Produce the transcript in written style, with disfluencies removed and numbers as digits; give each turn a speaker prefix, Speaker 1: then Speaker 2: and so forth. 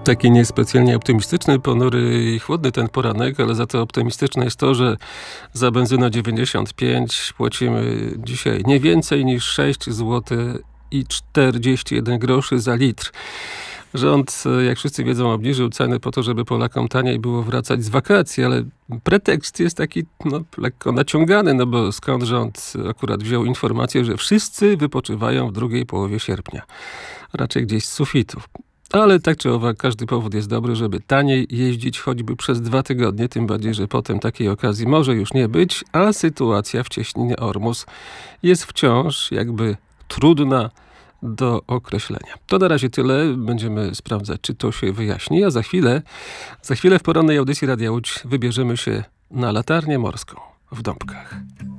Speaker 1: Taki niespecjalnie optymistyczny, ponury i chłodny ten poranek, ale za to optymistyczne jest to, że za benzynę 95 płacimy dzisiaj nie więcej niż 6 zł i 41 groszy za litr. Rząd, jak wszyscy wiedzą, obniżył ceny po to, żeby Polakom taniej było wracać z wakacji, ale pretekst jest taki lekko naciągany, bo skąd rząd akurat wziął informację, że wszyscy wypoczywają w drugiej połowie sierpnia. Raczej gdzieś z sufitów. Ale tak czy owak, każdy powód jest dobry, żeby taniej jeździć choćby przez 2 tygodnie, tym bardziej, że potem takiej okazji może już nie być, a sytuacja w cieśninie Ormus jest wciąż jakby trudna do określenia. To na razie tyle. Będziemy sprawdzać, czy to się wyjaśni, a za chwilę w porannej audycji Radia Łódź wybierzemy się na latarnię morską w Dąbkach.